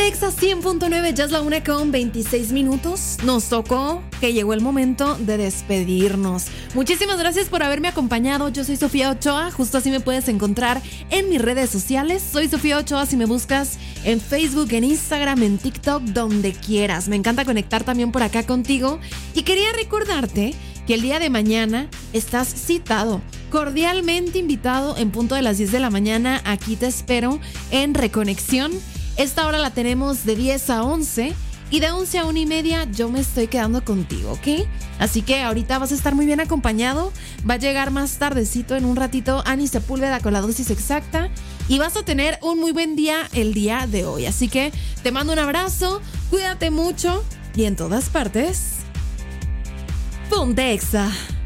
Exa 100.9, ya es la 1:26. Nos tocó que llegó el momento de despedirnos. Muchísimas gracias por haberme acompañado. Yo soy Sofía Ochoa, justo así me puedes encontrar en mis redes sociales. Soy Sofía Ochoa si me buscas en Facebook, en Instagram, en TikTok, donde quieras. Me encanta conectar también por acá contigo. Y quería recordarte que el día de mañana estás citado, cordialmente invitado en punto de las 10 de la mañana. Aquí te espero en Reconexión. Esta hora la tenemos de 10 a 11 y de 11 a 1:30 yo me estoy quedando contigo, ¿ok? Así que ahorita vas a estar muy bien acompañado. Va a llegar más tardecito, en un ratito, Ani Sepúlveda con la dosis exacta y vas a tener un muy buen día el día de hoy. Así que te mando un abrazo, cuídate mucho y en todas partes, ponte Exa.